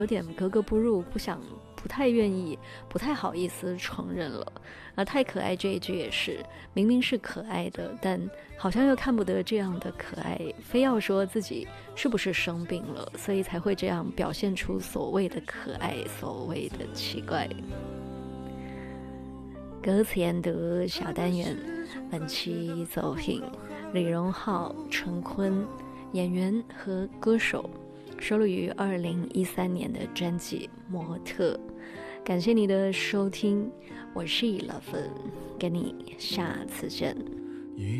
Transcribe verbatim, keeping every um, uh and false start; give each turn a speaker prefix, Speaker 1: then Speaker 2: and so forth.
Speaker 1: 有点格格不入，不想不太愿意不太好意思承认了。而太可爱这一句也是，明明是可爱的，但好像又看不得这样的可爱，非要说自己是不是生病了，所以才会这样表现出所谓的可爱，所谓的奇怪。歌词研读小单元，本期作品李荣浩、陈坤，演员和歌手，收录于二零一三年的专辑《模特》。感谢你的收听，我是 Eleven， 跟你下次见。